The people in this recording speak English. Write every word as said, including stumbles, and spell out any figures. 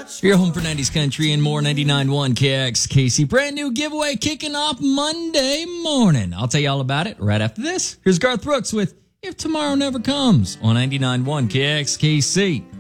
You're home for nineties country and more. Ninety-nine point one K X K C. Brand new giveaway kicking off Monday morning. I'll tell you all about it right after this. Here's Garth Brooks with If Tomorrow Never Comes on ninety-nine point one K X K C.